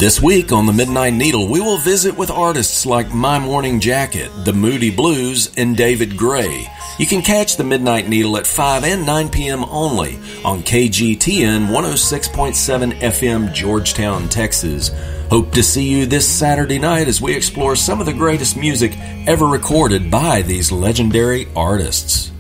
This week on the Midnight Needle, we will visit with artists like My Morning Jacket, The Moody Blues, and David Gray. You can catch the Midnight Needle at 5 and 9 p.m. only on KGTN 106.7 FM, Georgetown, Texas. Hope to see you this Saturday night as we explore some of the greatest music ever recorded by these legendary artists.